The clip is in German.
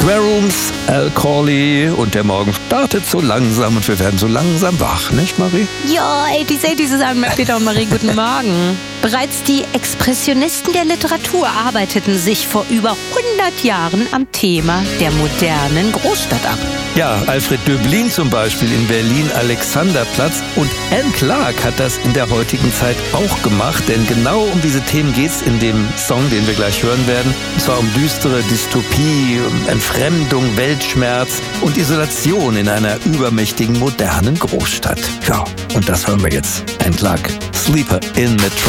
Square Rooms, Al Corley und der Morgen startet so langsam und wir werden so langsam wach, nicht Marie? Ja, 80s sagen Peter und Marie, guten Morgen. Bereits die Expressionisten der Literatur arbeiteten sich vor über 100 Jahren am Thema der modernen Großstadt ab. Ja, Alfred Döblin zum Beispiel in Berlin Alexanderplatz und Anne Clark hat das in der heutigen Zeit auch gemacht, denn genau um diese Themen geht's in dem Song, den wir gleich hören werden. Und zwar um düstere Dystopie, um Entfremdung, Weltschmerz und Isolation in einer übermächtigen modernen Großstadt. Ja, und das hören wir jetzt. Anne Clark, Sleeper in Metropolis.